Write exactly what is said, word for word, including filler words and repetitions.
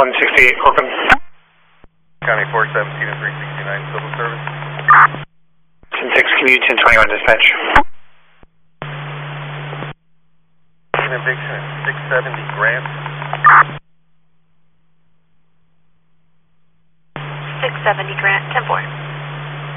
one sixty-eight, open. County four seventeen and three sixty-nine, civil service. ten six, commute ten twenty-one, dispatch. An eviction at six seventy Grant. six seventy Grant, ten four.